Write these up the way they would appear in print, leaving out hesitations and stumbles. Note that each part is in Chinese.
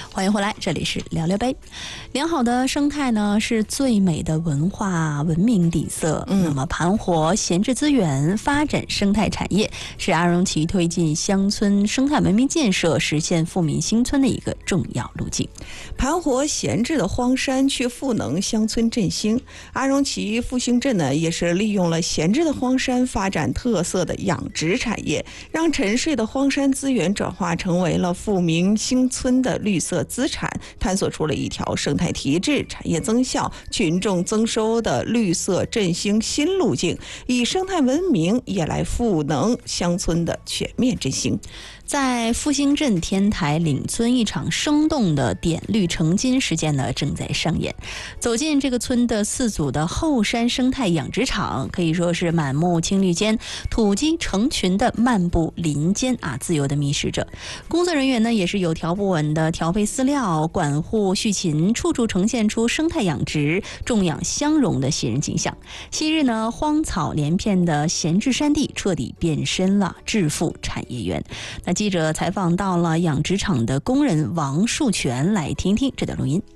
欢迎回来，这里是聊聊杯。良好的生态呢，是最美的文化文明底色。那么盘活闲置资源，发展生态产业，是阿荣旗推进乡村生态文明建设、实现富民新村的一个重要路径。 盘活闲置的荒山，去赋能乡村振兴。阿荣旗复兴镇呢，也是利用了闲置的荒山，发展特色的养殖产业，让沉睡的荒山资源转化成为了富民新村的绿色资产，探索出了一条生态提质、产业增效、群众增收的绿色振兴新路径，以生态文明也来赋能乡村的全面振兴。 在复兴镇天台岭村，一场生动的点绿成金事件呢正在上演。走进这个村的4组的后山生态养殖场，可以说是满目青绿间，土鸡成群的漫步林间自由的觅食着。工作人员呢也是有条不紊的调配饲料、管护畜禽，处处呈现出生态养殖、种养相融的喜人景象。昔日呢荒草连片的闲置山地，彻底变身了致富产业园。那记者采访到了养殖场的工人王树全，来听听这段录音。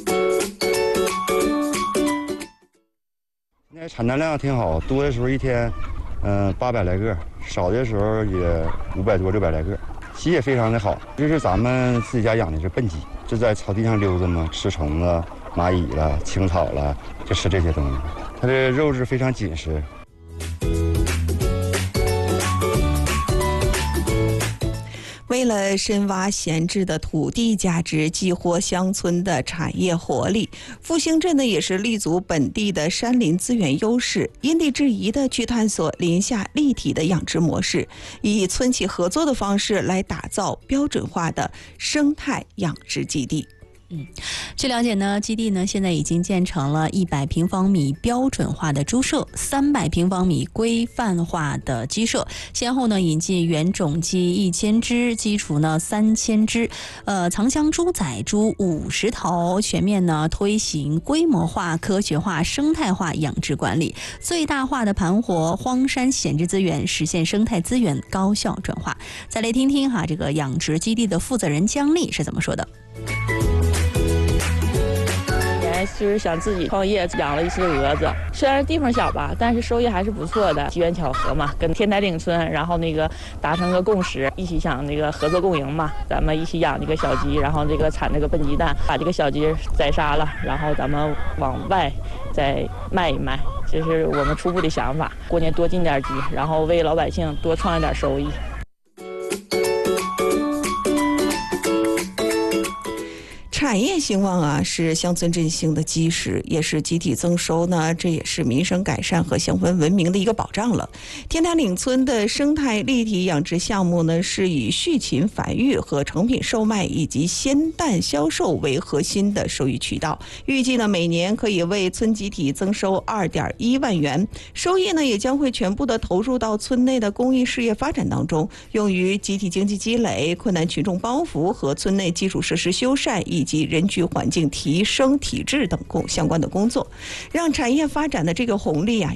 现在产蛋量挺好，多的时候一天800来个，少的时候也500多600来个，息也非常的好。就是咱们自己家养的是笨鸡，就在草地上溜达嘛，吃虫子、蚂蚁了、青草了，就吃这些东西。它的肉质非常紧实。 为了深挖闲置的土地价值，激活乡村的产业活力，复兴镇呢也是立足本地的山林资源优势，因地制宜的去探索林下立体的养殖模式，以村企合作的方式来打造标准化的生态养殖基地。 据了解呢，基地呢现在已经建成了100平方米标准化的猪舍，300平方米规范化的鸡舍，先后呢引进原种鸡1000只，鸡雏呢3000只，藏箱猪仔猪50头，全面呢推行规模化、科学化、生态化养殖管理，最大化的盘活荒山闲置资源，实现生态资源高效转化。再来听听这个养殖基地的负责人姜丽是怎么说的。 就是想自己创业，养了一只蛾子，虽然地方小吧，但是收益还是不错的。机缘巧合嘛，跟天台岭村，然后达成个共识，一起想合作共赢嘛，咱们一起养这个小鸡，然后产这个笨鸡蛋，把这个小鸡宰杀了，然后咱们往外再卖一卖，这是我们初步的想法。过年多进点鸡，然后为老百姓多创一点收益。 产业兴旺是乡村振兴的基石，也是集体增收呢，这也是民生改善和乡村文明的一个保障了。天台岭村的生态立体养殖项目呢，是以畜禽繁育和成品售卖以及鲜蛋销售为核心的收益渠道，预计呢每年可以为村集体增收2.1万元，收益呢也将会全部的投入到村内的公益事业发展当中，用于集体经济积累、困难群众帮扶和村内基础设施修缮以及人居环境提升体质等相关的工作，让产业发展的这个红利